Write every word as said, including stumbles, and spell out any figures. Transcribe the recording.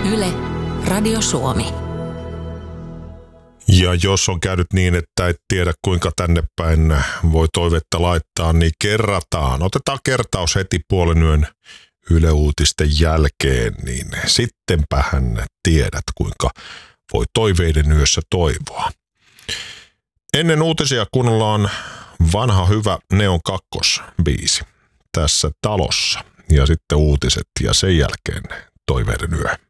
Yle, Radio Suomi. Ja jos on käynyt niin, että et tiedä kuinka tänne päin voi toivetta laittaa, niin kerrataan. Otetaan kertaus heti puolen yön Yle Uutisten jälkeen, niin sittenpähän tiedät kuinka voi toiveiden yössä toivoa. Ennen uutisia kuunnellaan vanha hyvä Neon kakkosbiisi tässä talossa ja sitten uutiset ja sen jälkeen toiveiden yö.